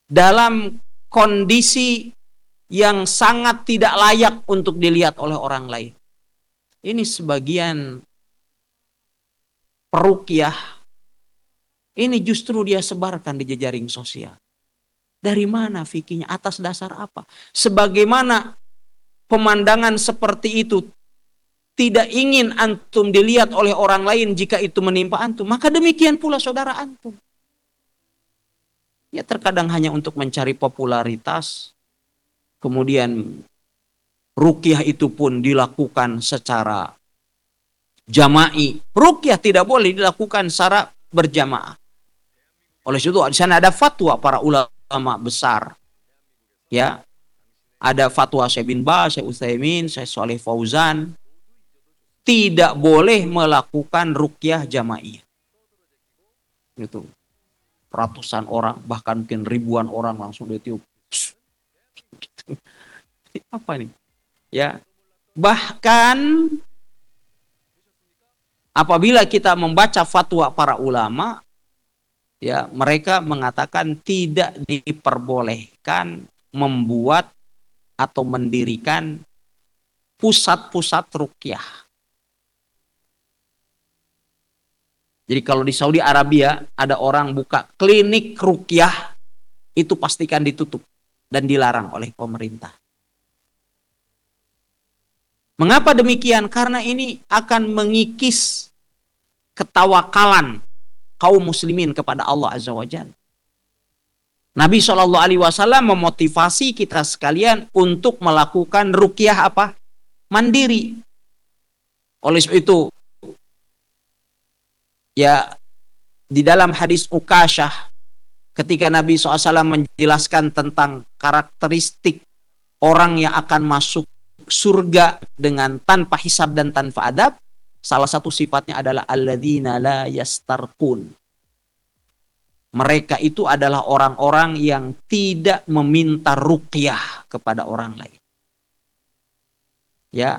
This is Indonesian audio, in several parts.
dalam kondisi yang sangat tidak layak untuk dilihat oleh orang lain. Ini sebagian peruqyah, ini justru dia sebarkan di jejaring sosial. Dari mana fikihnya? Atas dasar apa? Sebagaimana pemandangan seperti itu tidak ingin antum dilihat oleh orang lain jika itu menimpa antum, maka demikian pula saudara antum. Ya terkadang hanya untuk mencari popularitas, kemudian ruqyah itu pun dilakukan secara jama'i. Ruqyah tidak boleh dilakukan secara berjamaah. Oleh itu di sana ada fatwa para ulama besar. Ya. Ada fatwa Syekh bin Baz, Syekh Utsaimin, Syekh Shalih Fauzan, tidak boleh melakukan ruqyah jama'i. Itu ratusan orang, bahkan mungkin ribuan orang langsung ditiup. Gitu. Apa nih? Ya. Bahkan apabila kita membaca fatwa para ulama, ya, mereka mengatakan tidak diperbolehkan membuat atau mendirikan pusat-pusat ruqyah. Jadi kalau di Saudi Arabia ada orang buka klinik ruqyah, itu pastikan ditutup dan dilarang oleh pemerintah. Mengapa demikian? Karena ini akan mengikis ketawakalan kaum muslimin kepada Allah Azza wa Jalla. Nabi SAW memotivasi kita sekalian untuk melakukan ruqyah apa? Mandiri. Oleh sebab itu, ya, di dalam hadis Ukasyah, ketika Nabi SAW menjelaskan tentang karakteristik orang yang akan masuk surga dengan tanpa hisab dan tanpa adab, salah satu sifatnya adalah alladzina la yastarqun. Mereka itu adalah orang-orang yang tidak meminta ruqyah kepada orang lain. Ya.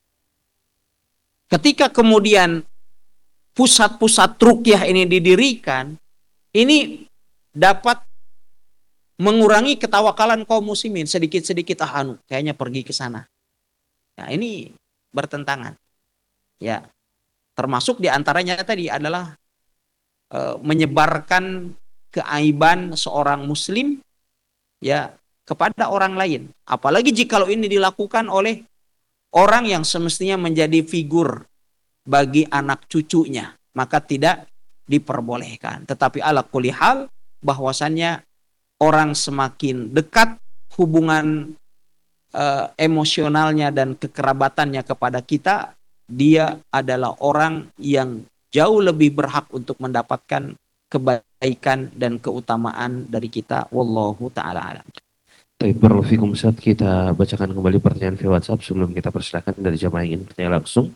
Ketika kemudian pusat-pusat ruqyah ini didirikan, ini dapat mengurangi ketawakalan kaum muslimin. Sedikit-sedikit kayaknya pergi ke sana. Nah, ini bertentangan. Ya. Termasuk diantaranya tadi adalah menyebarkan keaiban seorang muslim, ya, kepada orang lain. Apalagi jikalau ini dilakukan oleh orang yang semestinya menjadi figur bagi anak cucunya, maka tidak diperbolehkan. Tetapi ala kulli hal, bahwasannya orang semakin dekat hubungan emosionalnya dan kekerabatannya kepada kita, dia adalah orang yang jauh lebih berhak untuk mendapatkan kebaikan dan keutamaan dari kita. Wallahu ta'ala alam. Baik, barakallahu fikum Ustaz. Kita bacakan kembali pertanyaan via WhatsApp sebelum kita persilakan dari jamaah yang ingin bertanya langsung.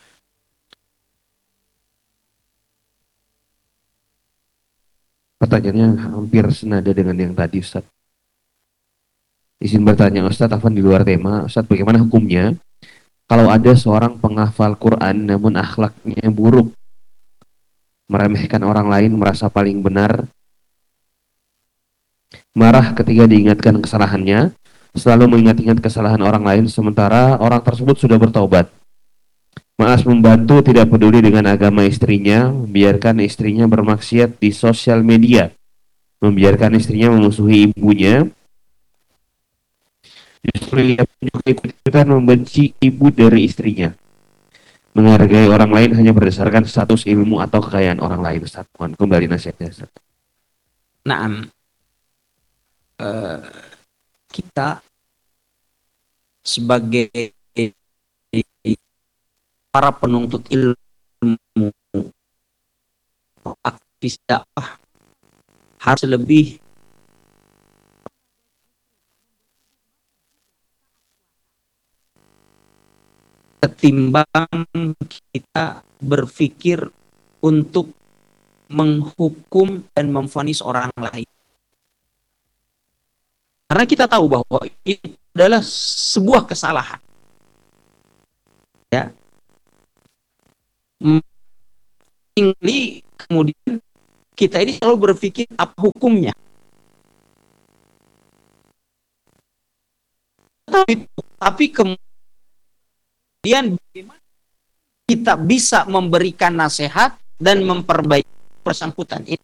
Pertanyaannya hampir senada dengan yang tadi, Ustaz. Izin bertanya, Ustaz, afwan di luar tema. Ustaz, bagaimana hukumnya kalau ada seorang penghafal Quran namun akhlaknya buruk, meremehkan orang lain, merasa paling benar, marah ketika diingatkan kesalahannya, selalu mengingat-ingat kesalahan orang lain, sementara orang tersebut sudah bertaubat, malas membantu, tidak peduli dengan agama istrinya, membiarkan istrinya bermaksiat di sosial media, membiarkan istrinya memusuhi ibunya, justru ia juga ikut-ikutan membenci ibu dari istrinya, menghargai orang lain hanya berdasarkan status ilmu atau kekayaan orang lain. Ustaz, mohon kembali nasihatnya, Ustaz. Naam, kita sebagai para penuntut ilmu, aktivis dakwah, harus lebih ketimbang kita berpikir untuk menghukum dan memvonis orang lain. Karena kita tahu bahwa itu adalah sebuah kesalahan. Ya. Kemudian kita ini selalu berpikir apa hukumnya. Tapi kemudian bagaimana kita bisa memberikan nasihat dan memperbaiki bersangkutan ini.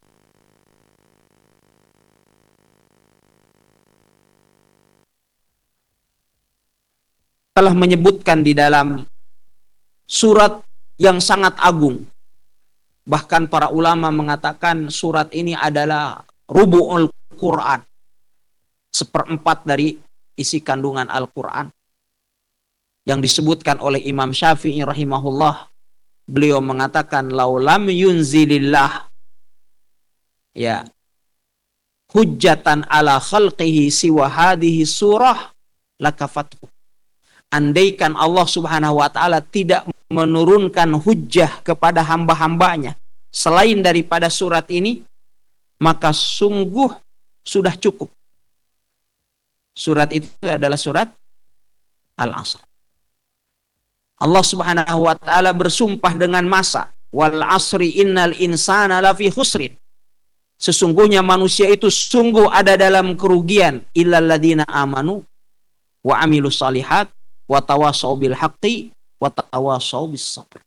Telah menyebutkan di dalam surat yang sangat agung. Bahkan para ulama mengatakan surat ini adalah rubu'ul Quran. 1/4 dari isi kandungan Al-Quran. Yang disebutkan oleh Imam Syafi'i rahimahullah. Beliau mengatakan, laulam yunzilillah ya hujjatan ala khalqihi siwa hadihi surah lakafathu. Andaikan Allah subhanahu wa ta'ala tidak menurunkan hujjah kepada hamba-hambanya selain daripada surat ini, maka sungguh sudah cukup. Surat itu adalah surat Al-Asr. Allah subhanahu wa ta'ala bersumpah dengan masa. Wal asri innal insana lafi khusrin. Sesungguhnya manusia itu sungguh ada dalam kerugian. Illal ladina amanu wa amilus salihat wa tawassaw bil haqqi wa tawassaw bis sabr.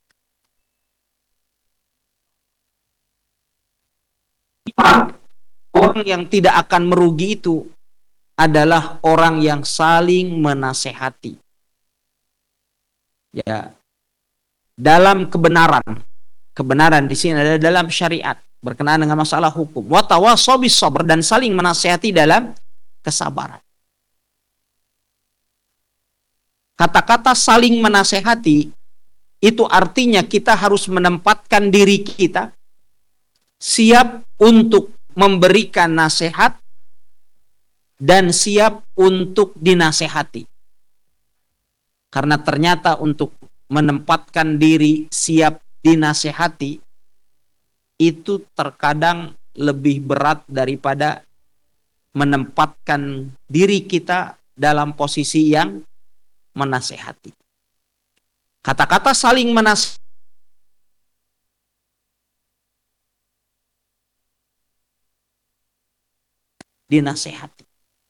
Orang yang tidak akan merugi itu adalah orang yang saling menasehati. Ya. Dalam kebenaran. Kebenaran di sini adalah dalam syariat, berkenaan dengan masalah hukum. Wa tawassaw bis sabr, dan saling menasehati dalam kesabaran. Kata-kata saling menasehati itu artinya kita harus menempatkan diri kita siap untuk memberikan nasihat dan siap untuk dinasehati. Karena ternyata untuk menempatkan diri siap dinasehati itu terkadang lebih berat daripada menempatkan diri kita dalam posisi yang menasehati. Kata-kata saling menasehati dinasehati.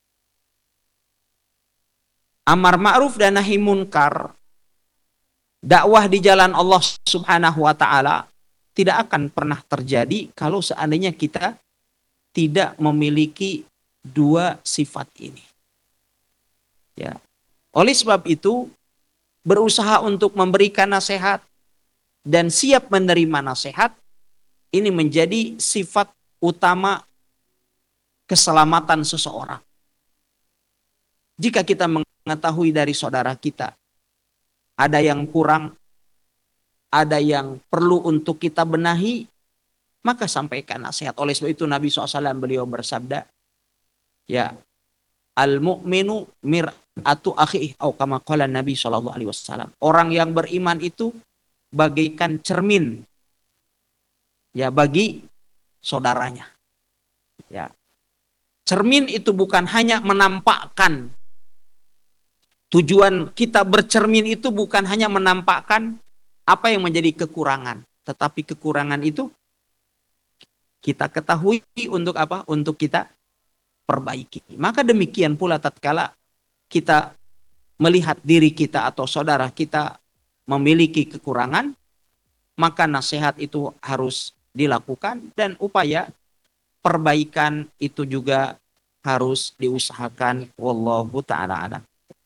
Amar ma'ruf dan nahi munkar, dakwah di jalan Allah subhanahu wa ta'ala tidak akan pernah terjadi kalau seandainya kita tidak memiliki dua sifat ini. Ya. Oleh sebab itu, berusaha untuk memberikan nasihat dan siap menerima nasihat, ini menjadi sifat utama keselamatan seseorang. Jika kita mengetahui dari saudara kita, ada yang kurang, ada yang perlu untuk kita benahi, maka sampaikan nasihat. Oleh sebab itu Nabi SAW beliau bersabda, ya, al-mu'minu mir'atu akhihi, atau kama qala Nabi SAW. Orang yang beriman itu bagaikan cermin, ya, bagi saudaranya. Ya. Cermin itu bukan hanya menampakkan. Tujuan kita bercermin itu bukan hanya menampakkan apa yang menjadi kekurangan, tetapi kekurangan itu kita ketahui untuk apa? Untuk kita perbaiki. Maka demikian pula tatkala kita melihat diri kita atau saudara kita memiliki kekurangan, maka nasihat itu harus dilakukan dan upaya perbaikan itu juga harus diusahakan. Wallahu ta'ala a'lam.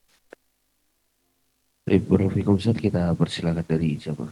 Barakallahu Ustaz, kita persilakan dari jamaah.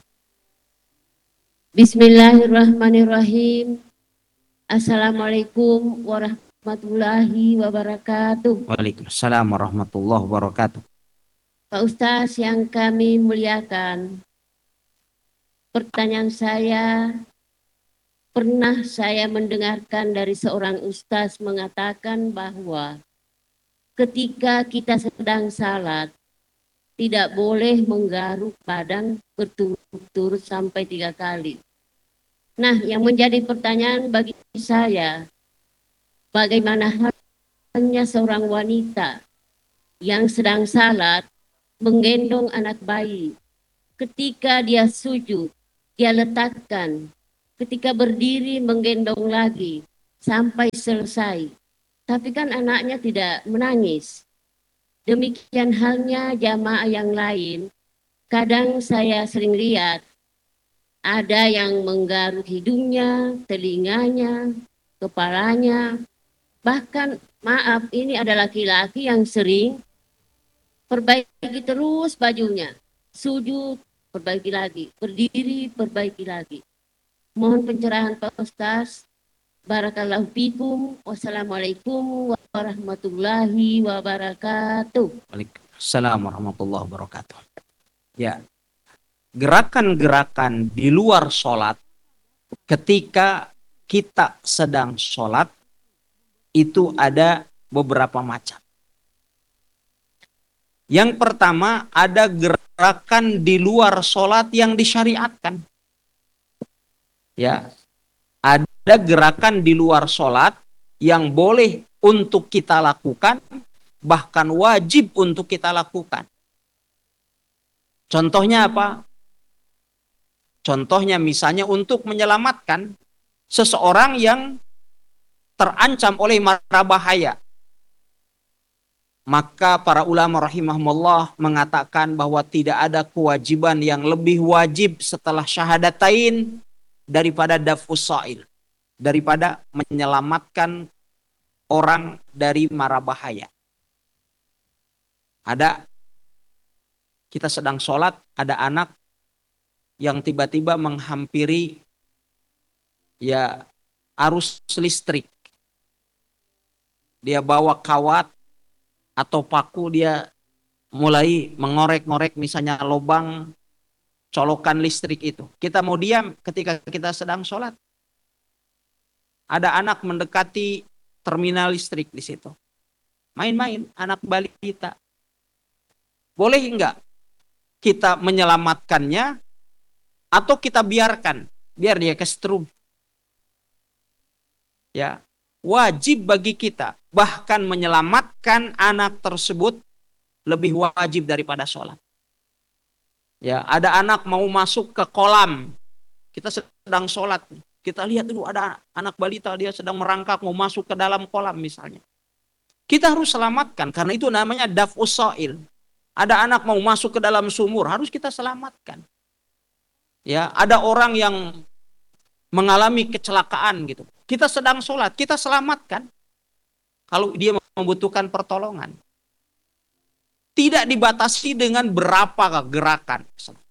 Bismillahirrahmanirrahim. Assalamualaikum warahmatullahi wabarakatuh. Waalaikumsalam warahmatullahi wabarakatuh. Pak Ustaz yang kami muliakan, pertanyaan saya, pernah saya mendengarkan dari seorang ustaz mengatakan bahwa ketika kita sedang salat, tidak boleh menggaruk badan berturut-turut sampai 3 kali. Nah, yang menjadi pertanyaan bagi saya, bagaimana halnya seorang wanita yang sedang salat menggendong anak bayi. Ketika dia sujud, dia letakkan. Ketika berdiri menggendong lagi sampai selesai. Tapi kan anaknya tidak menangis. Demikian halnya jamaah yang lain. Kadang saya sering lihat ada yang menggaruk hidungnya, telinganya, kepalanya. Bahkan maaf, ini ada laki-laki yang sering perbaiki terus bajunya. Sujud, perbaiki lagi. Berdiri, perbaiki lagi. Mohon pencerahan Pak Ustaz. Barakallahu fikum. Wassalamualaikum warahmatullahi wabarakatuh. Waalaikumsalam warahmatullahi wabarakatuh. Ya, gerakan-gerakan di luar sholat ketika kita sedang sholat itu ada beberapa macam. Yang pertama, ada gerakan di luar sholat yang disyariatkan. Ya, ada gerakan di luar sholat yang boleh untuk kita lakukan, bahkan wajib untuk kita lakukan. Contohnya apa? Contohnya misalnya untuk menyelamatkan seseorang yang terancam oleh mara bahaya. Maka para ulama rahimahumullah mengatakan bahwa tidak ada kewajiban yang lebih wajib setelah syahadatain daripada daf'us sa'il, daripada menyelamatkan orang dari mara bahaya. Ada, kita sedang sholat, ada anak yang tiba-tiba menghampiri ya arus listrik. Dia bawa kawat atau paku, dia mulai mengorek-ngorek misalnya lubang colokan listrik itu. Kita mau diam ketika kita sedang sholat. Ada anak mendekati terminal listrik di situ. Main-main, anak balita. Boleh enggak kita menyelamatkannya atau kita biarkan, biar dia kesetrum? Ya, wajib bagi kita, bahkan menyelamatkan anak tersebut lebih wajib daripada sholat. Ya, ada anak mau masuk ke kolam, kita sedang sholat, kita lihat dulu ada anak balita, dia sedang merangkak mau masuk ke dalam kolam misalnya. Kita harus selamatkan, karena itu namanya daf'us sa'il. Ada anak mau masuk ke dalam sumur, harus kita selamatkan. Ya, ada orang yang mengalami kecelakaan gitu. Kita sedang sholat, kita selamatkan. Kalau dia membutuhkan pertolongan. Tidak dibatasi dengan berapa gerakan.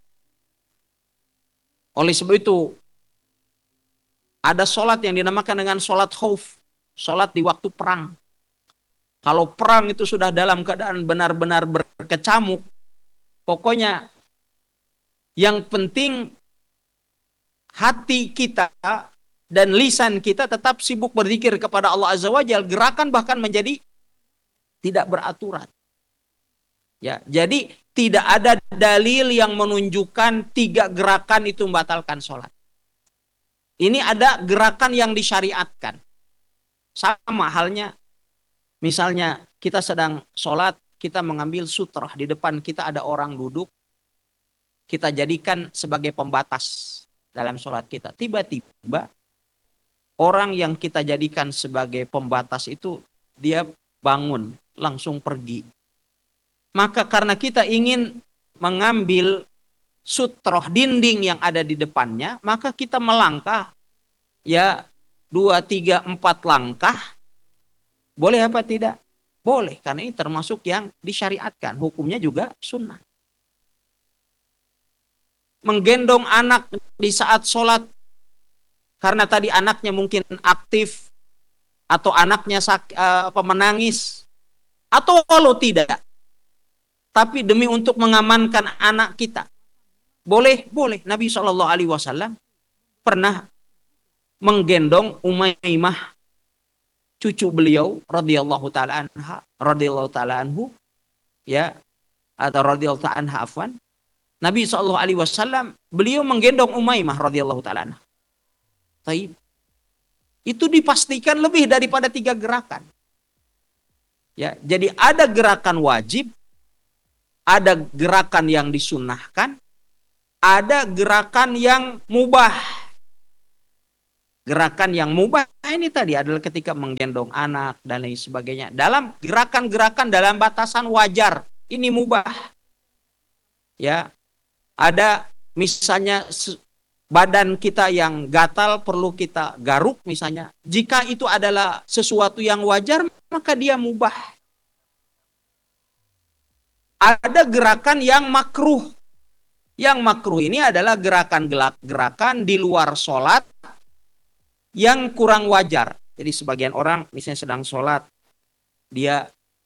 Oleh sebab itu, ada sholat yang dinamakan dengan sholat khauf. Sholat di waktu perang. Kalau perang itu sudah dalam keadaan benar-benar berkecamuk, pokoknya yang penting hati kita dan lisan kita tetap sibuk berzikir kepada Allah Azza wa Jalla, gerakan bahkan menjadi tidak beraturan. Ya, jadi tidak ada dalil yang menunjukkan 3 gerakan itu membatalkan sholat. Ini ada gerakan yang disyariatkan. Sama halnya, misalnya kita sedang sholat, kita mengambil sutrah, di depan kita ada orang duduk, kita jadikan sebagai pembatas dalam sholat kita. Tiba-tiba orang yang kita jadikan sebagai pembatas itu, dia bangun, langsung pergi. Maka karena kita ingin mengambil sutroh, dinding yang ada di depannya, maka kita melangkah, ya 2, 3, 4 langkah. Boleh apa tidak? Boleh, karena ini termasuk yang disyariatkan. Hukumnya juga sunnah. Menggendong anak di saat sholat, karena tadi anaknya mungkin aktif, atau anaknya menangis, atau kalau tidak, tapi demi untuk mengamankan anak kita, boleh. Nabi SAW pernah menggendong Umaymah, cucu beliau radhiyallahu taala anhu, ya, atau radhiyallahu taala anha, afwan. Nabi SAW beliau menggendong Umaymah radhiyallahu taala anha. Taib. Itu dipastikan lebih daripada 3 gerakan. Ya, jadi ada gerakan wajib, ada gerakan yang disunnahkan, ada gerakan yang mubah. Gerakan yang mubah ini tadi adalah ketika menggendong anak dan lain sebagainya. Dalam gerakan-gerakan dalam batasan wajar, ini mubah. Ya, ada misalnya badan kita yang gatal perlu kita garuk misalnya. Jika itu adalah sesuatu yang wajar, maka dia mubah. Ada gerakan yang makruh. Yang makruh ini adalah gerakan di luar sholat yang kurang wajar. Jadi sebagian orang misalnya sedang sholat, dia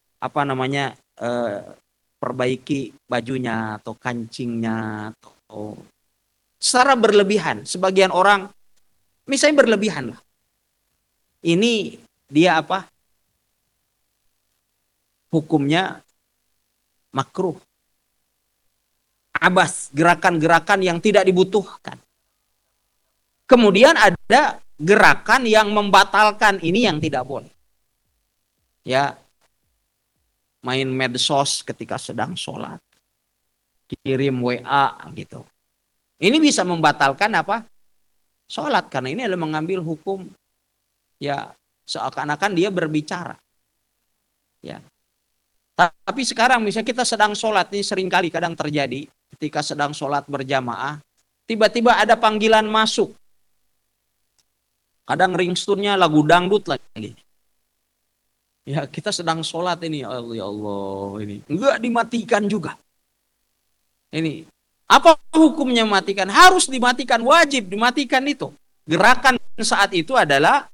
perbaiki bajunya atau kancingnya atau secara berlebihan. Sebagian orang misalnya berlebihan lah. Ini dia hukumnya makruh. Abas, gerakan-gerakan yang tidak dibutuhkan. Kemudian ada gerakan yang membatalkan, ini yang tidak boleh. Ya, main medsos ketika sedang sholat, kirim WA gitu. Ini bisa membatalkan sholat, karena ini adalah mengambil hukum ya seakan-akan dia berbicara. Ya. Tapi sekarang misalnya kita sedang sholat, ini seringkali kadang terjadi ketika sedang sholat berjamaah, tiba-tiba ada panggilan masuk. Kadang ringtone-nya lagu dangdut lagi. Ya, kita sedang sholat ini, ya Allah, ini enggak dimatikan juga. Ini apa hukumnya matikan? Harus dimatikan, wajib dimatikan itu. Gerakan saat itu adalah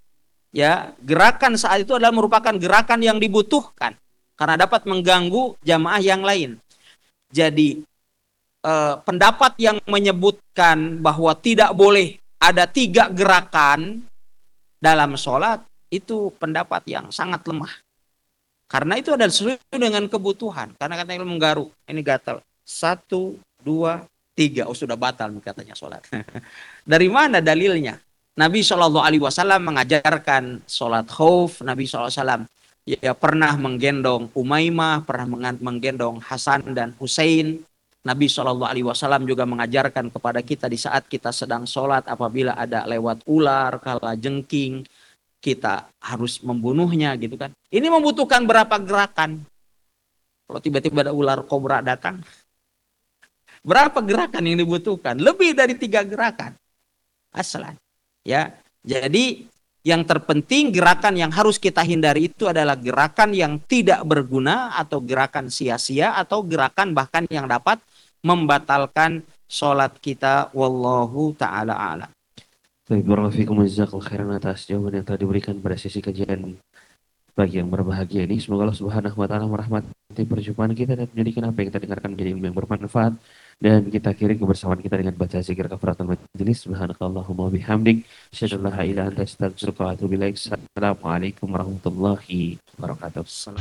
merupakan gerakan yang dibutuhkan karena dapat mengganggu jamaah yang lain. Jadi pendapat yang menyebutkan bahwa tidak boleh ada 3 gerakan dalam sholat, itu pendapat yang sangat lemah. Karena itu adalah sesuai dengan kebutuhan. Karena katanya menggaruk, ini gatal. 1, 2, 3. Oh, sudah batal katanya sholat. Dari mana dalilnya? Nabi SAW mengajarkan sholat khauf. Nabi SAW pernah menggendong Umaymah, pernah menggendong Hasan dan Husain. Nabi SAW juga mengajarkan kepada kita di saat kita sedang sholat, apabila ada lewat ular, kalajengking, kita harus membunuhnya gitu kan. Ini membutuhkan berapa gerakan? Kalau tiba-tiba ada ular kobra datang, berapa gerakan yang dibutuhkan? Lebih dari 3 gerakan. Aslan. Ya, jadi yang terpenting gerakan yang harus kita hindari itu adalah gerakan yang tidak berguna atau gerakan sia-sia atau gerakan bahkan yang dapat membatalkan sholat kita. Wallahu ta'ala a'lam. Baik, barakallahu fikum, jazakallahu khairan atas jawaban yang telah diberikan pada sesi kajian bagi yang berbahagia ini. Semoga Allah Subhanahu wa taala merahmati perjumpaan kita dan menjadikan apa yang kita dengarkan menjadi ilmu yang bermanfaat, dan kita akhiri kebersamaan kita dengan baca zikir kafaratul majelis. Subhanakallahumma bihamdik, asyhadu an la ilaha illa anta, astaghfiruka wa atubu ilaik. Assalamualaikum warahmatullahi wabarakatuh.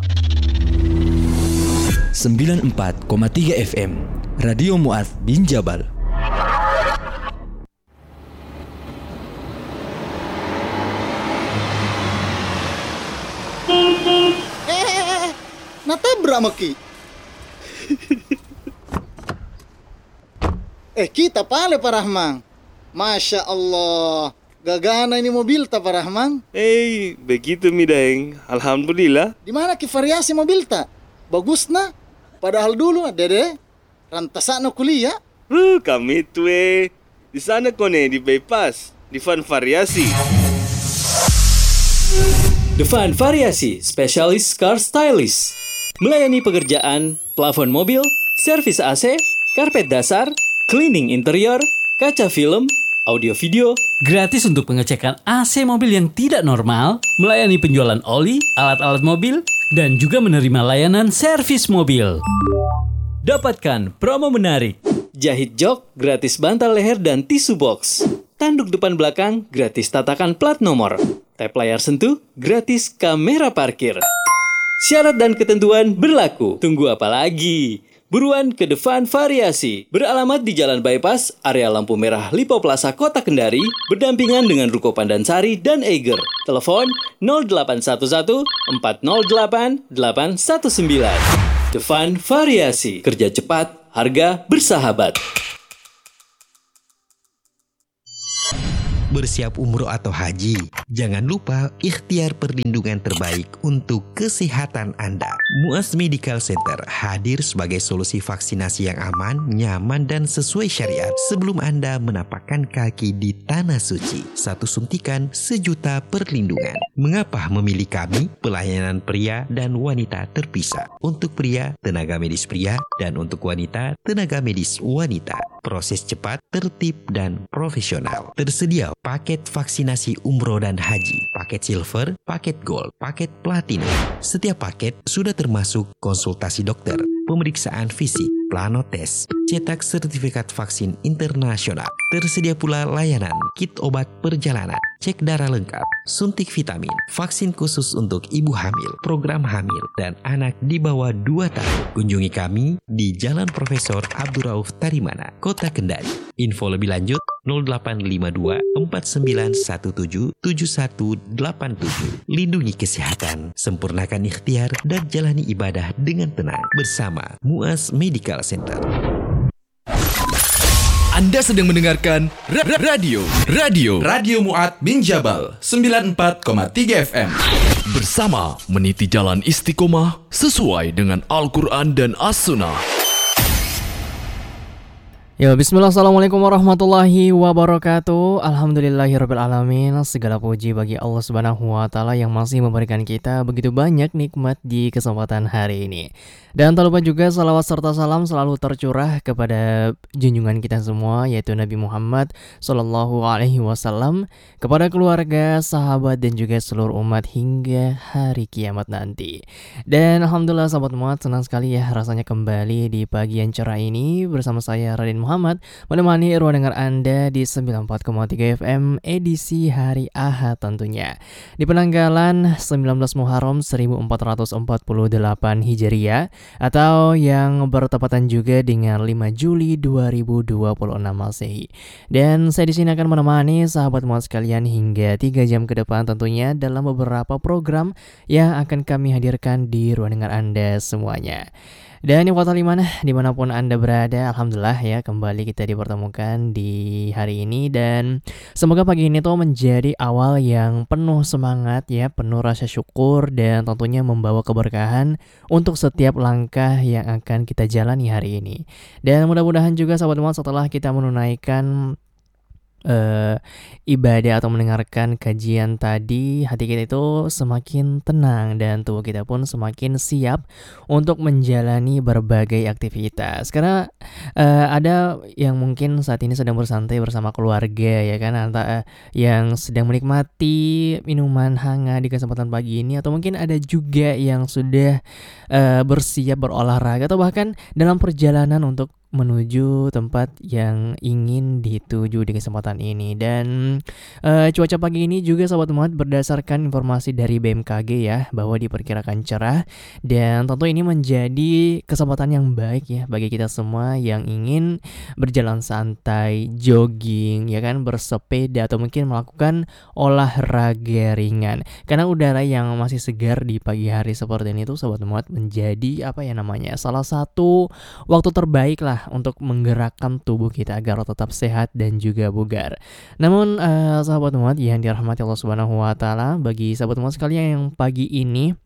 94,3 FM Radio Mu'adz bin Jabal. Natabrak maki. Kita pale Pak Rahman. Masya Allah, gagana ini mobil ta Pak Rahman. Begitu mi Daeng. Alhamdulillah. Di mana ki variasi mobil ta? Bagus na. Padahal dulu dede rantasana kuliah. Kami itu di sana kone di bypass, di Van Variasi. The Van Variasi, spesialis car stylist. Melayani pekerjaan, plafon mobil, servis AC, karpet dasar, cleaning interior, kaca film, audio video. Gratis untuk pengecekan AC mobil yang tidak normal, melayani penjualan oli, alat-alat mobil, dan juga menerima layanan servis mobil. Dapatkan promo menarik. Jahit jok, gratis bantal leher dan tisu box. Tanduk depan belakang, gratis tatakan plat nomor. Tap layar sentuh, gratis kamera parkir. Syarat dan ketentuan berlaku. Tunggu apa lagi? Buruan ke The Van Variasi. Beralamat di Jalan Bypass, area lampu merah Lipo Plaza, Kota Kendari, berdampingan dengan Ruko Pandansari dan Eiger. Telepon 0811 408 819. The Van Variasi. Kerja cepat, harga bersahabat. bersiap umroh atau haji? Jangan lupa ikhtiar perlindungan terbaik untuk kesehatan Anda. Muaz Medical Center hadir sebagai solusi vaksinasi yang aman, nyaman, dan sesuai syariat sebelum Anda menapakkan kaki di Tanah Suci. 1 suntikan 1 juta perlindungan. Mengapa memilih kami? Pelayanan pria dan wanita terpisah. Untuk pria, tenaga medis pria, dan untuk wanita, tenaga medis wanita. Proses cepat, tertib, dan profesional. Tersedia paket vaksinasi umroh dan haji, paket silver, paket gold, paket platinum. Setiap paket sudah termasuk konsultasi dokter, pemeriksaan fisik, planotes, cetak sertifikat vaksin internasional. Tersedia pula layanan kit obat perjalanan, cek darah lengkap, suntik vitamin, vaksin khusus untuk ibu hamil, program hamil, dan anak di bawah 2 tahun. Kunjungi kami di Jalan Profesor Abdurrauf Tarimana, Kota Kendari. Info lebih lanjut 0852 4917 7187. Lindungi kesehatan, sempurnakan ikhtiar, dan jalani ibadah dengan tenang bersama Muaz Medical Center. Anda sedang mendengarkan Radio Mu'ad bin Jabal 94,3 FM. Bersama meniti jalan istiqomah sesuai dengan Al-Quran dan As-Sunnah. Ya, bismillah, assalamualaikum warahmatullahi wabarakatuh. Alhamdulillahirrabbilalamin. Segala puji bagi Allah subhanahu wa ta'ala yang masih memberikan kita begitu banyak nikmat di kesempatan hari ini. Dan tak lupa juga salawat serta salam selalu tercurah kepada junjungan kita semua, yaitu Nabi Muhammad SAW, kepada keluarga, sahabat, dan juga seluruh umat hingga hari kiamat nanti. Dan alhamdulillah sahabat Mu'ad, senang sekali ya rasanya kembali di pagi yang cerah ini bersama saya Raden Muhammad menemani ruang dengar Anda di 94,3 FM edisi hari Ahad tentunya. Di penanggalan 19 Muharram 1448 Hijriah atau yang bertepatan juga dengan 5 Juli 2026 Masehi. Dan saya di sini akan menemani sahabat Muhammad sekalian hingga 3 jam ke depan tentunya dalam beberapa program yang akan kami hadirkan di ruang dengar Anda semuanya. Dan yang dimanapun Anda berada, alhamdulillah ya kembali kita dipertemukan di hari ini. Dan semoga pagi ini tuh menjadi awal yang penuh semangat ya, penuh rasa syukur, dan tentunya membawa keberkahan untuk setiap langkah yang akan kita jalani hari ini. Dan mudah-mudahan juga sahabat Muhammad setelah kita menunaikan ibadah atau mendengarkan kajian tadi, hati kita itu semakin tenang dan tubuh kita pun semakin siap untuk menjalani berbagai aktivitas. Karena ada yang mungkin saat ini sedang bersantai bersama keluarga ya kan, antara yang sedang menikmati minuman hangat di kesempatan pagi ini, atau mungkin ada juga yang sudah bersiap berolahraga atau bahkan dalam perjalanan untuk menuju tempat yang ingin dituju di kesempatan ini. Dan cuaca pagi ini juga sahabat Muhammad berdasarkan informasi dari BMKG ya, bahwa diperkirakan cerah, dan tentu ini menjadi kesempatan yang baik ya bagi kita semua yang ingin berjalan santai, jogging ya kan, bersepeda, atau mungkin melakukan olahraga ringan. Karena udara yang masih segar di pagi hari seperti ini tuh sahabat Muhammad menjadi salah satu waktu terbaik lah untuk menggerakkan tubuh kita agar tetap sehat dan juga bugar. Namun sahabat Muhammad yang dirahmati Allah Subhanahu wa taala, bagi sahabat Muhammad sekalian yang pagi ini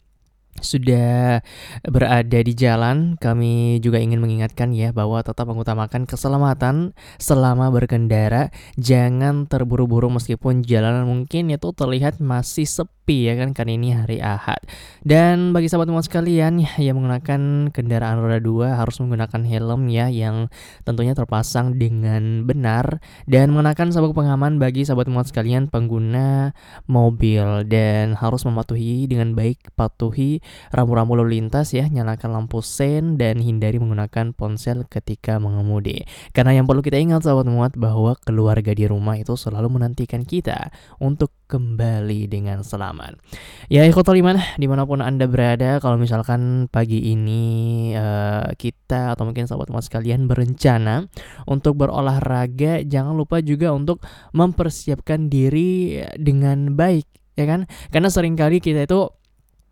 sudah berada di jalan, kami juga ingin mengingatkan ya bahwa tetap mengutamakan keselamatan selama berkendara. Jangan terburu-buru meskipun jalanan mungkin itu terlihat masih sepi ya kan, karena ini hari Ahad. Dan bagi sahabat Muhammad sekalian yang menggunakan kendaraan roda 2 harus menggunakan helm ya, yang tentunya terpasang dengan benar, dan mengenakan sabuk pengaman bagi sahabat Muhammad sekalian pengguna mobil, dan harus mematuhi dengan baik, patuhi rambu-rambu lalu lintas ya, nyalakan lampu sen, dan hindari menggunakan ponsel ketika mengemudi. Karena yang perlu kita ingat sahabat Muhammad, bahwa keluarga di rumah itu selalu menantikan kita untuk kembali dengan selamat. Ya ikhwatul iman dimanapun Anda berada, kalau misalkan pagi ini kita atau mungkin sahabat Muhammad sekalian berencana untuk berolahraga, jangan lupa juga untuk mempersiapkan diri dengan baik ya kan. Karena seringkali kita itu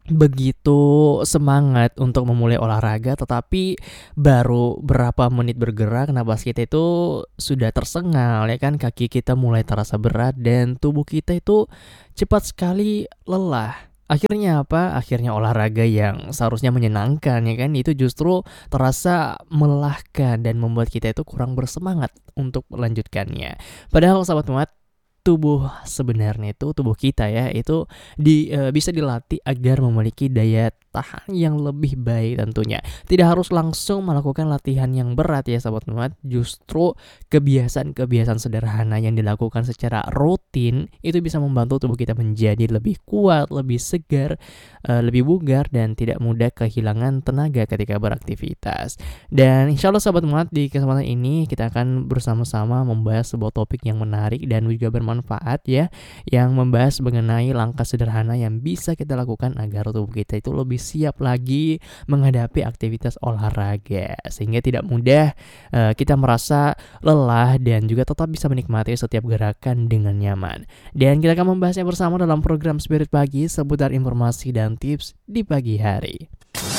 begitu semangat untuk memulai olahraga, tetapi baru berapa menit bergerak, napas kita itu sudah tersengal ya kan, kaki kita mulai terasa berat dan tubuh kita itu cepat sekali lelah. Akhirnya apa? Akhirnya olahraga yang seharusnya menyenangkan ya kan, itu justru terasa melelahkan dan membuat kita itu kurang bersemangat untuk melanjutkannya. Padahal sahabat muat, tubuh sebenarnya itu tubuh kita ya itu bisa dilatih agar memiliki daya tahan yang lebih baik tentunya. Tidak harus langsung melakukan latihan yang berat ya sahabat muat. Justru kebiasaan-kebiasaan sederhana yang dilakukan secara rutin itu bisa membantu tubuh kita menjadi lebih kuat, lebih segar, lebih bugar dan tidak mudah kehilangan tenaga ketika beraktivitas. Dan insya Allah sahabat muat, di kesempatan ini kita akan bersama-sama membahas sebuah topik yang menarik dan juga bermanfaat ya, yang membahas mengenai langkah sederhana yang bisa kita lakukan agar tubuh kita itu lebih siap lagi menghadapi aktivitas olahraga, sehingga tidak mudah kita merasa lelah dan juga tetap bisa menikmati setiap gerakan dengan nyaman. Dan kita akan membahasnya bersama dalam program Spirit Pagi seputar informasi dan tips di pagi hari.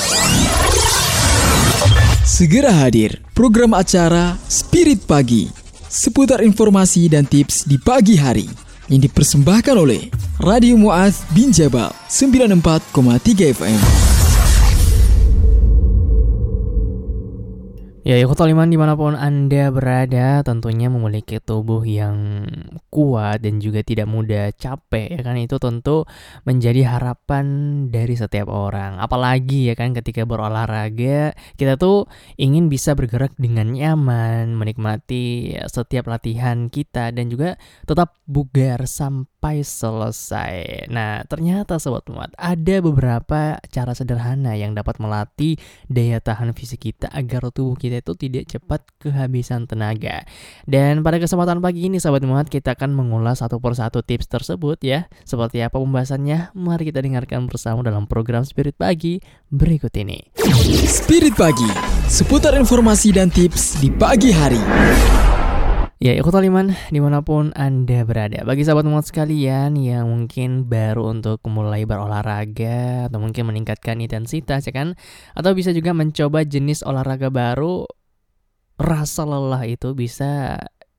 Segera hadir program acara Spirit Pagi seputar informasi dan tips di pagi hari yang dipersembahkan oleh Radio Muaz bin Jabal 94,3 FM. Ya, ikhwatul iman dimanapun Anda berada, tentunya memiliki tubuh yang kuat dan juga tidak mudah capek ya kan, itu tentu menjadi harapan dari setiap orang. Apalagi ya kan ketika berolahraga, kita tuh ingin bisa bergerak dengan nyaman, menikmati setiap latihan kita dan juga tetap bugar sampai selesai. Nah, ternyata sobat muat, ada beberapa cara sederhana yang dapat melatih daya tahan fisik kita agar tubuh kita itu tidak cepat kehabisan tenaga. Dan pada kesempatan pagi ini sahabat muat, kita akan mengulas satu persatu tips tersebut ya. Seperti apa pembahasannya? Mari kita dengarkan bersama dalam program Spirit Pagi berikut ini. Spirit Pagi, seputar informasi dan tips di pagi hari. Ya, ikhwatul iman dimanapun Anda berada. Bagi sahabat muat sekalian yang mungkin baru untuk mulai berolahraga atau mungkin meningkatkan intensitas ya kan, atau bisa juga mencoba jenis olahraga baru, rasa lelah itu bisa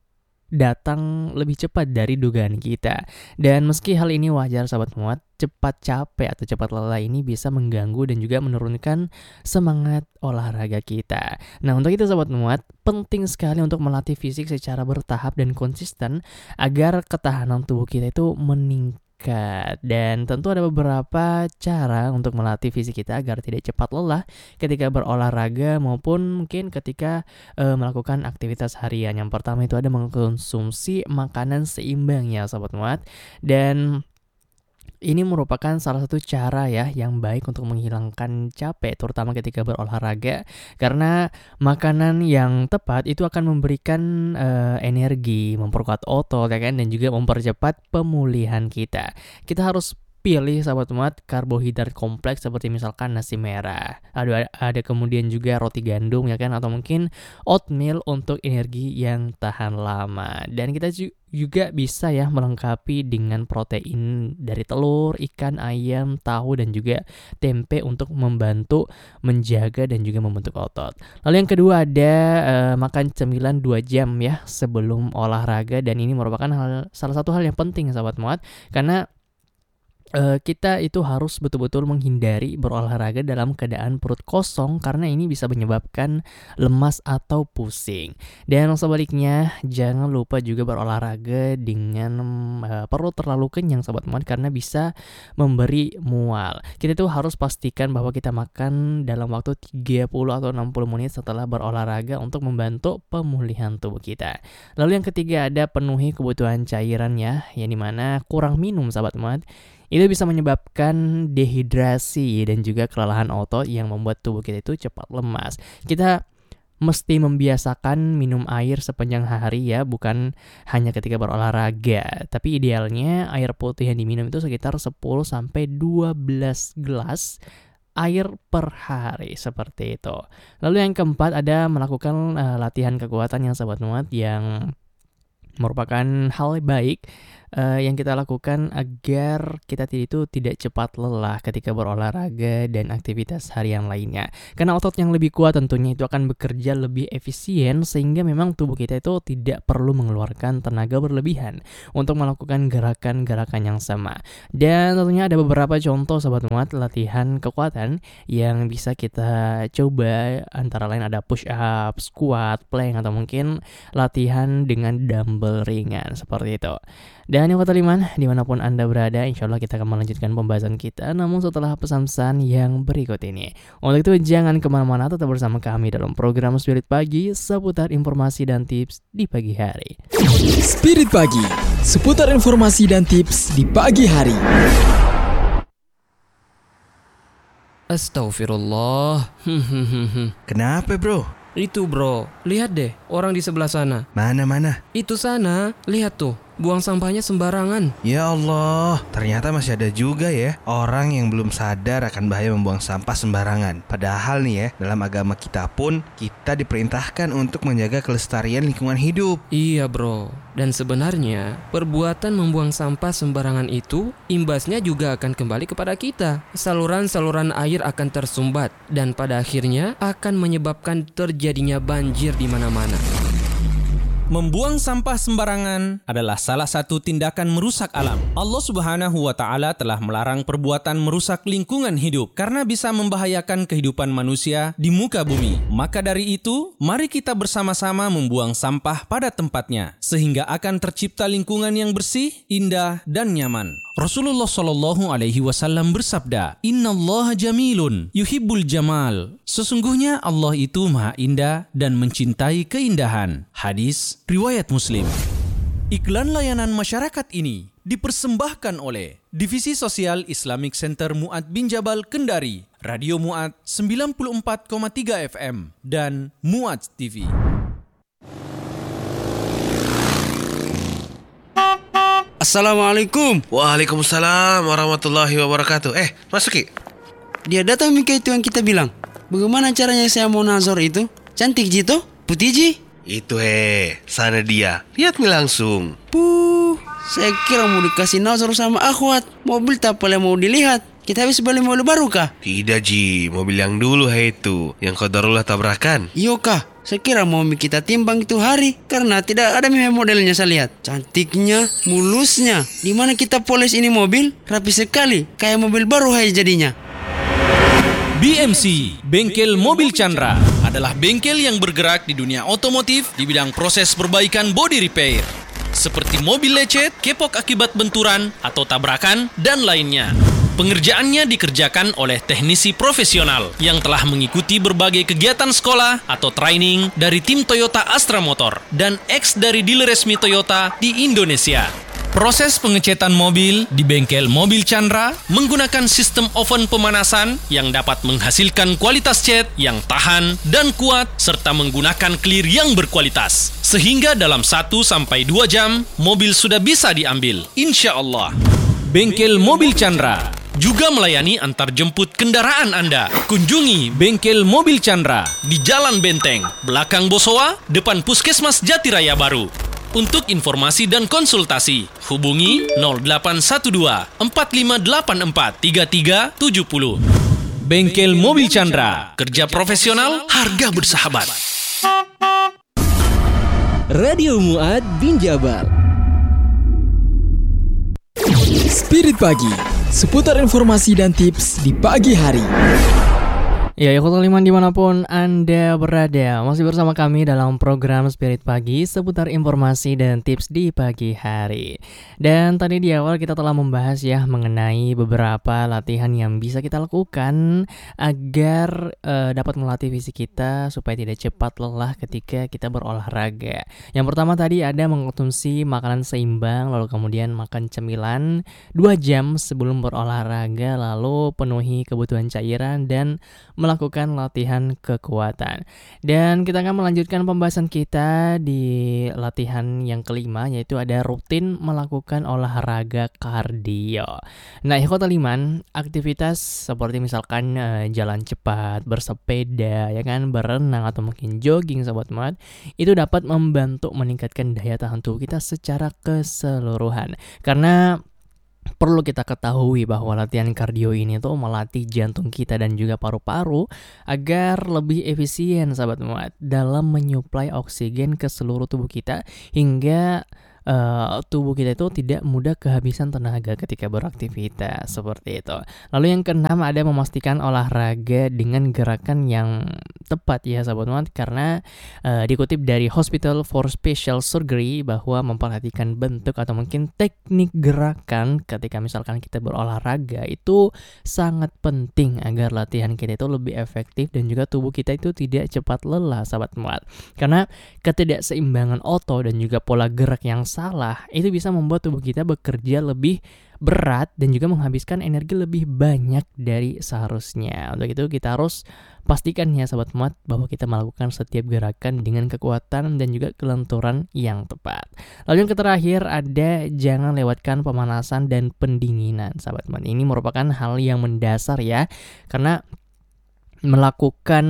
datang lebih cepat dari dugaan kita. Dan meski hal ini wajar sahabat muat, cepat capek atau cepat lelah ini bisa mengganggu dan juga menurunkan semangat olahraga kita. Nah, untuk itu sahabat muat, penting sekali untuk melatih fisik secara bertahap dan konsisten agar ketahanan tubuh kita itu meningkat. Dan tentu ada beberapa cara untuk melatih fisik kita agar tidak cepat lelah ketika berolahraga maupun mungkin ketika melakukan aktivitas harian. Yang pertama itu ada mengkonsumsi makanan seimbang ya sahabat muat. Dan ini merupakan salah satu cara ya yang baik untuk menghilangkan capek terutama ketika berolahraga, karena makanan yang tepat itu akan memberikan energi, memperkuat otot ya kan, dan juga mempercepat pemulihan kita. Kita harus pilih sahabat muat karbohidrat kompleks seperti misalkan nasi merah, ada kemudian juga roti gandum ya kan, atau mungkin oatmeal untuk energi yang tahan lama. Dan kita juga bisa ya melengkapi dengan protein dari telur, ikan, ayam, tahu dan juga tempe untuk membantu menjaga dan juga membentuk otot. Lalu yang kedua ada makan cemilan 2 jam ya sebelum olahraga, dan ini merupakan salah satu hal yang penting sahabat muat, karena kita itu harus betul-betul menghindari berolahraga dalam keadaan perut kosong, karena ini bisa menyebabkan lemas atau pusing. Dan sebaliknya, jangan lupa juga berolahraga dengan perut terlalu kenyang sahabat muat, karena bisa memberi mual. Kita tuh harus pastikan bahwa kita makan dalam waktu 30 atau 60 menit setelah berolahraga untuk membantu pemulihan tubuh kita. Lalu yang ketiga ada penuhi kebutuhan cairan ya, yang dimana kurang minum sahabat muat itu bisa menyebabkan dehidrasi dan juga kelelahan otot yang membuat tubuh kita itu cepat lemas. Kita mesti membiasakan minum air sepanjang hari ya, bukan hanya ketika berolahraga. Tapi idealnya air putih yang diminum itu sekitar 10-12 gelas air per hari, seperti itu. Lalu yang keempat ada melakukan latihan kekuatan yang sahabat muat, yang merupakan hal baik yang kita lakukan agar kita itu tidak cepat lelah ketika berolahraga dan aktivitas harian lainnya. Karena otot yang lebih kuat tentunya itu akan bekerja lebih efisien, sehingga memang tubuh kita itu tidak perlu mengeluarkan tenaga berlebihan untuk melakukan gerakan-gerakan yang sama. Dan tentunya ada beberapa contoh Sobat Muat latihan kekuatan yang bisa kita coba, antara lain ada push up, squat, plank, atau mungkin latihan dengan dumbbell ringan seperti itu. Dan yang kelima, dimanapun Anda berada, insya Allah kita akan melanjutkan pembahasan kita, namun setelah pesan-pesan yang berikut ini. Untuk itu jangan kemana-mana, tetap bersama kami dalam program Spirit Pagi, seputar informasi dan tips di pagi hari. Spirit Pagi, seputar informasi dan tips di pagi hari. Astagfirullah. Kenapa bro? Itu bro, lihat deh orang di sebelah sana. Mana? Itu sana, lihat tuh, buang sampahnya sembarangan. Ya Allah, ternyata masih ada juga ya orang yang belum sadar akan bahaya membuang sampah sembarangan. Padahal nih ya, dalam agama kita pun kita diperintahkan untuk menjaga kelestarian lingkungan hidup. Iya bro, dan sebenarnya perbuatan membuang sampah sembarangan itu imbasnya juga akan kembali kepada kita. Saluran-saluran air akan tersumbat dan pada akhirnya akan menyebabkan terjadinya banjir di mana-mana. Membuang sampah sembarangan adalah salah satu tindakan merusak alam. Allah Subhanahu wa Ta'ala telah melarang perbuatan merusak lingkungan hidup karena bisa membahayakan kehidupan manusia di muka bumi. Maka dari itu, mari kita bersama-sama membuang sampah pada tempatnya sehingga akan tercipta lingkungan yang bersih, indah, dan nyaman. Rasulullah Shallallahu Alaihi Wasallam bersabda, Innallaha jamilun yuhibbul jamal. Sesungguhnya Allah itu maha indah dan mencintai keindahan. Hadis riwayat Muslim. Iklan layanan masyarakat ini dipersembahkan oleh Divisi Sosial Islamic Center Mu'ad bin Jabal Kendari, Radio Mu'ad 94,3 FM, dan Mu'ad TV. Assalamualaikum. Waalaikumsalam warahmatullahi wabarakatuh. Masuk Ki. Dia datang Mika itu yang kita bilang. Bagaimana caranya saya mau nazar itu? Cantik Jito? Putih Ji? Itu sana dia. Lihat nih langsung. Saya kira mau dikasih nazar sama akhwat. Mobil tak boleh mau dilihat. Kita habis beli mobil baru kah? Tidak Ji, mobil yang dulu itu, yang qadarullah tabrakan. Iya kah? Saya kira mau kita timbang itu hari karena tidak ada modelnya saya lihat. Cantiknya, mulusnya. Di mana kita poles ini mobil? Rapi sekali, kayak mobil baru jadinya. BMC, Bengkel Mobil Chandra, adalah bengkel yang bergerak di dunia otomotif di bidang proses perbaikan body repair. Seperti mobil lecet, kepok akibat benturan atau tabrakan, dan lainnya. Pengerjaannya dikerjakan oleh teknisi profesional yang telah mengikuti berbagai kegiatan sekolah atau training dari tim Toyota Astra Motor dan ex dari dealer resmi Toyota di Indonesia. Proses pengecetan mobil di Bengkel Mobil Chandra menggunakan sistem oven pemanasan yang dapat menghasilkan kualitas cat yang tahan dan kuat serta menggunakan clear yang berkualitas. Sehingga dalam 1-2 jam, mobil sudah bisa diambil, insya Allah. Bengkel Mobil Chandra juga melayani antar jemput kendaraan Anda. Kunjungi Bengkel Mobil Chandra di Jalan Benteng, belakang Bosowa, depan Puskesmas Jatiraya Baru. Untuk informasi dan konsultasi, hubungi 0812 4584 3370. Bengkel Mobil Chandra, kerja profesional, harga bersahabat. Radio Mu'ad bin Jabal. Spirit Pagi, seputar informasi dan tips di pagi hari. Ya, ikhwatul iman dimanapun Anda berada, masih bersama kami dalam program Spirit Pagi, seputar informasi dan tips di pagi hari. Dan tadi di awal kita telah membahas ya mengenai beberapa latihan yang bisa kita lakukan agar dapat melatih fisik kita supaya tidak cepat lelah ketika kita berolahraga. Yang pertama tadi ada mengkonsumsi makanan seimbang, lalu kemudian makan cemilan 2 jam sebelum berolahraga, lalu penuhi kebutuhan cairan dan melakukan latihan kekuatan. Dan kita akan melanjutkan pembahasan kita di latihan yang kelima, yaitu ada rutin melakukan olahraga kardio. Nah, ikhwatal iman, aktivitas seperti misalkan jalan cepat, bersepeda, ya kan, berenang atau mungkin jogging sobat muat, itu dapat membantu meningkatkan daya tahan tubuh kita secara keseluruhan. Karena perlu kita ketahui bahwa latihan kardio ini tuh melatih jantung kita dan juga paru-paru agar lebih efisien sahabat muat dalam menyuplai oksigen ke seluruh tubuh kita, hingga tubuh kita itu tidak mudah kehabisan tenaga ketika beraktivitas seperti itu. Lalu yang keenam ada memastikan olahraga dengan gerakan yang tepat ya sahabat muat, karena dikutip dari Hospital for Special Surgery bahwa memperhatikan bentuk atau mungkin teknik gerakan ketika misalkan kita berolahraga itu sangat penting agar latihan kita itu lebih efektif dan juga tubuh kita itu tidak cepat lelah sahabat muat. Karena ketidakseimbangan otot dan juga pola gerak yang salah itu bisa membuat tubuh kita bekerja lebih berat dan juga menghabiskan energi lebih banyak dari seharusnya. Untuk itu kita harus pastikan ya sahabat muat bahwa kita melakukan setiap gerakan dengan kekuatan dan juga kelenturan yang tepat. Lalu yang terakhir ada jangan lewatkan pemanasan dan pendinginan sahabat muat. Ini merupakan hal yang mendasar ya, karena melakukan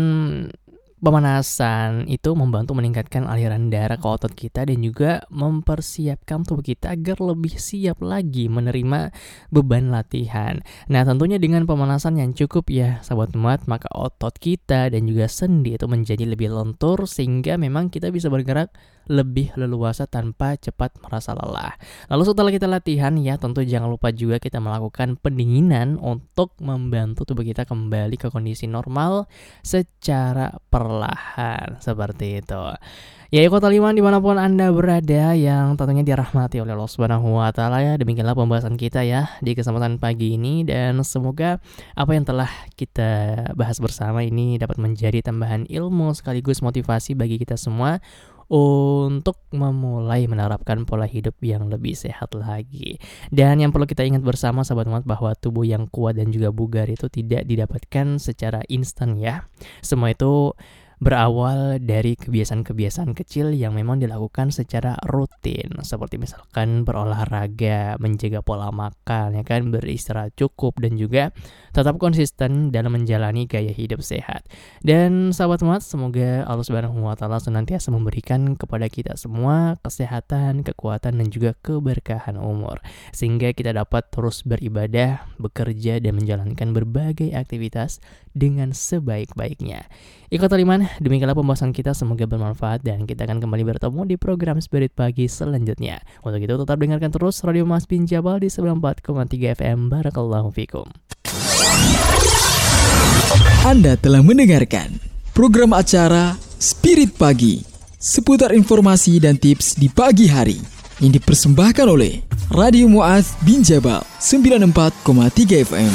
pemanasan itu membantu meningkatkan aliran darah ke otot kita dan juga mempersiapkan tubuh kita agar lebih siap lagi menerima beban latihan. Nah, tentunya dengan pemanasan yang cukup ya sahabat muat, maka otot kita dan juga sendi itu menjadi lebih lentur sehingga memang kita bisa bergerak lebih leluasa tanpa cepat merasa lelah. Lalu setelah kita latihan ya, tentu jangan lupa juga kita melakukan pendinginan untuk membantu tubuh kita kembali ke kondisi normal secara perlahan seperti itu. Ya ikhwatal iman dimanapun Anda berada yang tentunya dirahmati oleh Allah Subhanahu wa Ta'ala ya, demikianlah pembahasan kita ya di kesempatan pagi ini, dan semoga apa yang telah kita bahas bersama ini dapat menjadi tambahan ilmu sekaligus motivasi bagi kita semua untuk memulai menerapkan pola hidup yang lebih sehat lagi. Dan yang perlu kita ingat bersama sahabat umat bahwa tubuh yang kuat dan juga bugar itu tidak didapatkan secara instan ya. Semua itu berawal dari kebiasaan-kebiasaan kecil yang memang dilakukan secara rutin, seperti misalkan berolahraga, menjaga pola makan, ya kan, beristirahat cukup, dan juga tetap konsisten dalam menjalani gaya hidup sehat. Dan sahabat umat, semoga Allah Subhanahu wa Ta'ala senantiasa memberikan kepada kita semua kesehatan, kekuatan, dan juga keberkahan umur, sehingga kita dapat terus beribadah, bekerja, dan menjalankan berbagai aktivitas dengan sebaik-baiknya. Ikhwatal iman, demikianlah pembahasan kita, semoga bermanfaat dan kita akan kembali bertemu di program Spirit Pagi selanjutnya. Untuk itu tetap dengarkan terus Radio Mu'adz bin Jabal di 94,3 FM. Barakallahu fikum. Anda telah mendengarkan program acara Spirit Pagi, seputar informasi dan tips di pagi hari yang dipersembahkan oleh Radio Mu'adz bin Jabal 94,3 FM.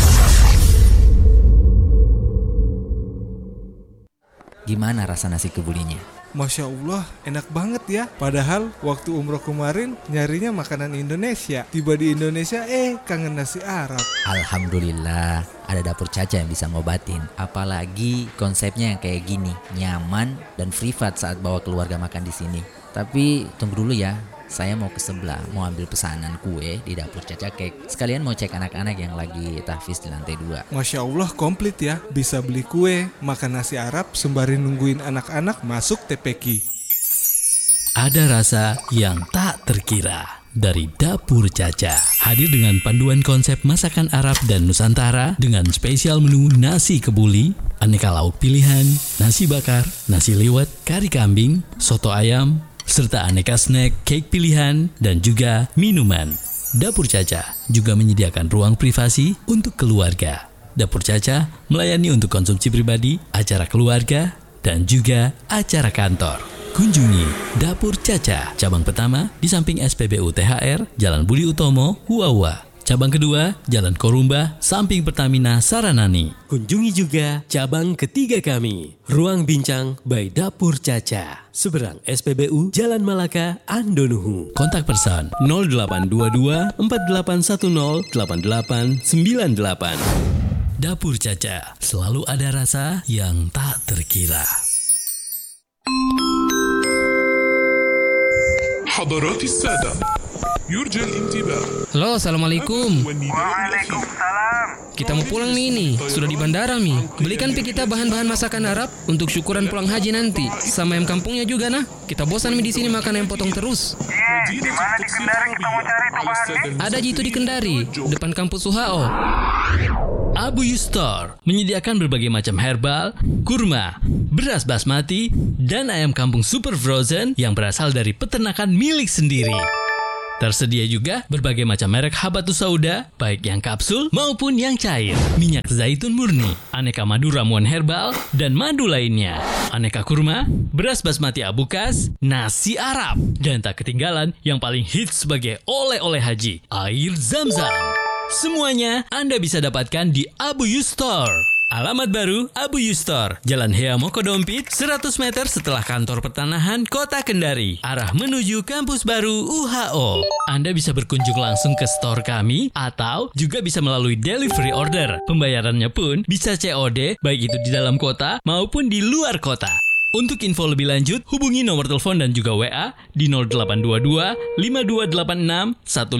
Gimana rasa nasi kebulinya? Masya Allah, enak banget ya. Padahal waktu umroh kemarin nyarinya makanan Indonesia. Tiba di Indonesia, kangen nasi Arab. Alhamdulillah, ada Dapur Caca yang bisa ngobatin. Apalagi konsepnya yang kayak gini, nyaman dan privat saat bawa keluarga makan di sini. Tapi tunggu dulu ya, saya mau ke sebelah, mau ambil pesanan kue di Dapur Caca Cake. Sekalian mau cek anak-anak yang lagi tahfiz di lantai 2. Masya Allah, komplit ya. Bisa beli kue, makan nasi Arab, sembari nungguin anak-anak masuk TPQ. Ada rasa yang tak terkira dari Dapur Caca. Hadir dengan panduan konsep masakan Arab dan Nusantara dengan spesial menu nasi kebuli, aneka lauk pilihan, nasi bakar, nasi liwet, kari kambing, soto ayam, serta aneka snack, cake pilihan, dan juga minuman. Dapur Caca juga menyediakan ruang privasi untuk keluarga. Dapur Caca melayani untuk konsumsi pribadi, acara keluarga, dan juga acara kantor. Kunjungi Dapur Caca, cabang pertama di samping SPBU THR, Jalan Budi Utomo, Huawa. Cabang kedua, Jalan Korumba, samping Pertamina Saranani. Kunjungi juga cabang ketiga kami, Ruang Bincang by Dapur Caca, seberang SPBU Jalan Malaka, Andonuhu. Kontak person 0822 4810 8898. Dapur Caca, selalu ada rasa yang tak terkira. حضرات السادة يرجى الانتباه. Halo, assalamualaikum. Waalaikumsalam. Kita mau pulang nih ini, sudah di bandara Mi. Belikan pi kita bahan-bahan masakan Arab untuk syukuran pulang haji nanti. Sama ayam kampungnya juga nah. Kita bosan Mi di sini makan ayam potong terus. Di mana di Kendari kita mau cari itu bahan? Ada Ji itu di Kendari, depan kampus UHO. Abu Yustor menyediakan berbagai macam herbal, kurma, beras basmati, dan ayam kampung super frozen yang berasal dari peternakan milik sendiri. Tersedia juga berbagai macam merek habatus sauda, baik yang kapsul maupun yang cair, minyak zaitun murni, aneka madu ramuan herbal, dan madu lainnya, aneka kurma, beras basmati abukas, nasi Arab, dan tak ketinggalan yang paling hits sebagai oleh-oleh haji, air Zam-Zam. Semuanya Anda bisa dapatkan di Abu Yustor. Alamat baru Abu Yustor, Jalan Hea Mokodompit, 100 meter setelah kantor pertanahan Kota Kendari, arah menuju kampus baru UHO. Anda bisa berkunjung langsung ke store kami atau juga bisa melalui delivery order. Pembayarannya pun bisa COD, baik itu di dalam kota maupun di luar kota. Untuk info lebih lanjut, hubungi nomor telepon dan juga WA di 0822 5286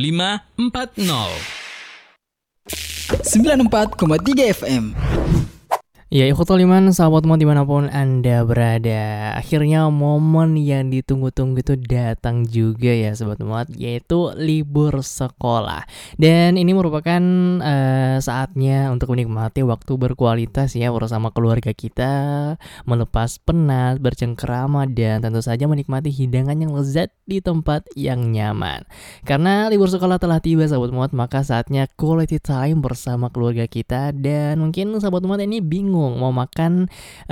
1540. 94,3 FM. Ya, ikhwatul iman, sahabat semua dimanapun Anda berada. Akhirnya momen yang ditunggu-tunggu itu datang juga ya sahabat muat, yaitu libur sekolah. Dan ini merupakan saatnya untuk menikmati waktu berkualitas ya bersama keluarga kita, melepas penat, bercengkrama, dan tentu saja menikmati hidangan yang lezat di tempat yang nyaman. Karena libur sekolah telah tiba sahabat muat, maka saatnya quality time bersama keluarga kita. Dan mungkin sahabat muat ini bingung mau makan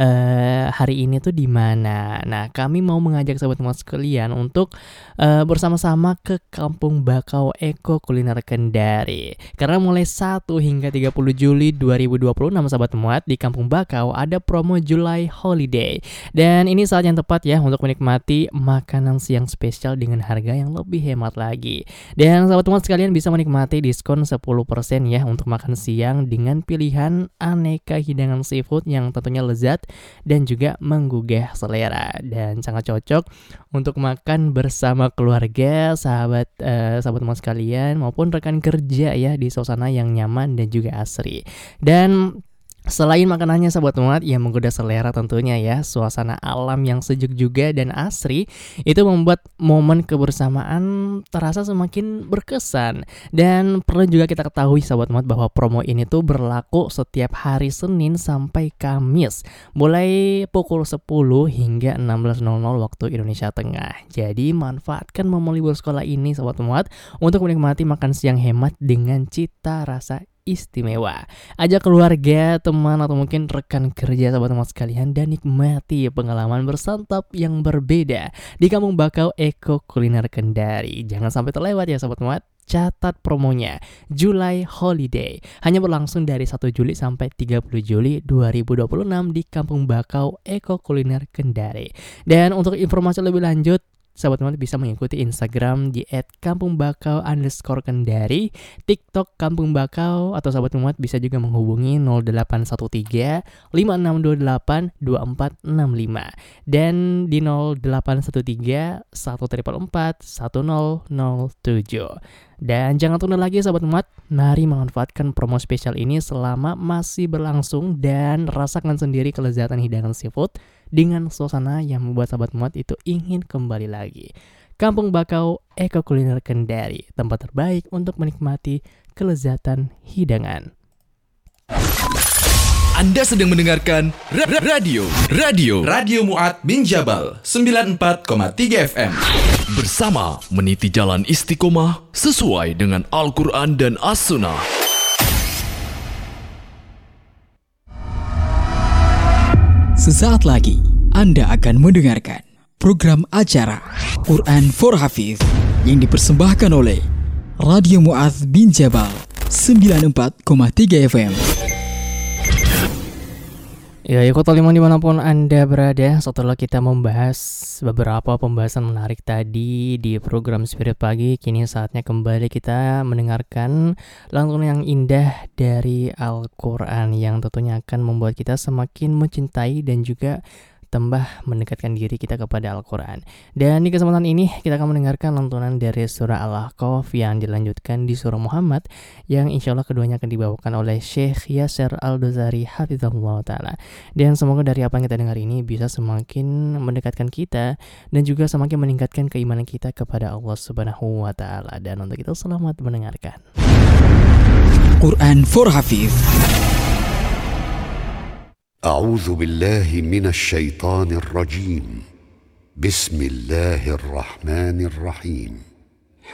hari ini tuh di mana. Nah, kami mau mengajak sahabat muat sekalian untuk bersama-sama ke Kampung Bakau Eko Kuliner Kendari. Karena mulai 1 hingga 30 Juli 2026 sahabat muat, di Kampung Bakau ada promo July Holiday. Dan ini saat yang tepat ya untuk menikmati makanan siang spesial dengan harga yang lebih hemat lagi. Dan sahabat muat sekalian bisa menikmati diskon 10% ya untuk makan siang dengan pilihan aneka hidangan seafood yang tentunya lezat dan juga menggugah selera, dan sangat cocok untuk makan bersama keluarga, sahabat teman sekalian maupun rekan kerja ya, di suasana yang nyaman dan juga asri. Dan selain makanannya sahabat umat yang menggoda selera tentunya ya, suasana alam yang sejuk juga dan asri itu membuat momen kebersamaan terasa semakin berkesan. Dan perlu juga kita ketahui sahabat umat bahwa promo ini tuh berlaku setiap hari Senin sampai Kamis, mulai pukul 10 hingga 16.00 waktu Indonesia Tengah. Jadi manfaatkan momen libur sekolah ini sahabat umat untuk menikmati makan siang hemat dengan cita rasa istimewa. Ajak keluarga, teman, atau mungkin rekan kerja sahabat teman sekalian dan nikmati pengalaman bersantap yang berbeda di Kampung Bakau Eko Kuliner Kendari. Jangan sampai terlewat ya sahabat teman. Catat promonya July Holiday, hanya berlangsung dari 1 Juli sampai 30 Juli 2026 di Kampung Bakau Eko Kuliner Kendari. Dan untuk informasi lebih lanjut, sahabat teman bisa mengikuti Instagram di @kampungbakau_kendari, TikTok Kampung Bakau, atau sahabat teman bisa juga menghubungi 0813 5628 2465 dan di 0813 144 1007. Dan jangan tunda lagi sahabat umat, mari memanfaatkan promo spesial ini selama masih berlangsung dan rasakan sendiri kelezatan hidangan seafood dengan suasana yang membuat sahabat umat itu ingin kembali lagi. Kampung Bakau Eko Kuliner Kendari, tempat terbaik untuk menikmati kelezatan hidangan. Anda sedang mendengarkan Radio Mu'ad bin Jabal 94,3 FM. Bersama meniti jalan istiqomah sesuai dengan Al-Quran dan As-Sunnah. Sesaat lagi Anda akan mendengarkan program acara Quran for Hafiz yang dipersembahkan oleh Radio Mu'ad bin Jabal 94,3 FM. Ya, ikut teman dimanapun Anda berada. Setelah kita membahas beberapa pembahasan menarik tadi di program Spirit Pagi, kini saatnya kembali kita mendengarkan lantunan yang indah dari Al-Quran yang tentunya akan membuat kita semakin mencintai dan juga tambah mendekatkan diri kita kepada Al-Quran. Dan di kesempatan ini kita akan mendengarkan lantunan dari surah Al-Ahqaf yang dilanjutkan di surah Muhammad, yang insya Allah keduanya akan dibawakan oleh Syekh Yasir Al-Dozari hafizahullah ta'ala. Dan semoga dari apa yang kita dengar ini bisa semakin mendekatkan kita dan juga semakin meningkatkan keimanan kita kepada Allah Subhanahu wa ta'ala. Dan untuk itu selamat mendengarkan Quran for Hafiz. أعوذ بالله من الشيطان الرجيم بسم الله الرحمن الرحيم